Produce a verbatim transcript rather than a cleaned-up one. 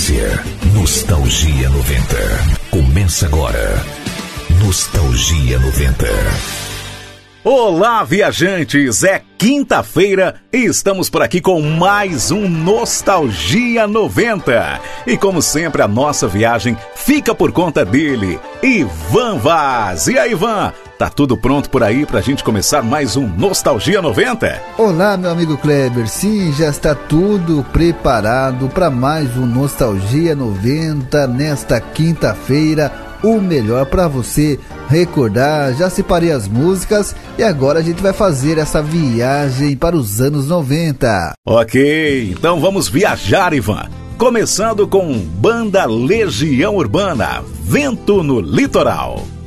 você. Nostalgia noventa. Começa agora. Nostalgia noventa. Olá, viajantes! É quinta-feira e estamos por aqui com mais um Nostalgia noventa. E como sempre, a nossa viagem fica por conta dele, Ivan Vaz. E aí, Ivan? Tá tudo pronto por aí pra gente começar mais um Nostalgia noventa? Olá, meu amigo Kleber. Sim, já está tudo preparado para mais um Nostalgia noventa nesta quinta-feira. O melhor para você recordar. Já separei as músicas e agora a gente vai fazer essa viagem para os anos noventa. Ok, então vamos viajar, Ivan. Começando com Banda Legião Urbana, Vento no Litoral.